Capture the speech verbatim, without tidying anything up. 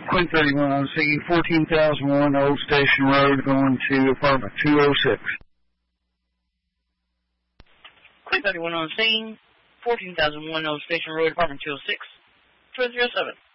Quinn thirty-one on scene, fourteen thousand one Old Station Road, going to apartment two oh six. Quinn thirty-one on scene, fourteen thousand one Old Station Road, apartment two oh six, two oh seven.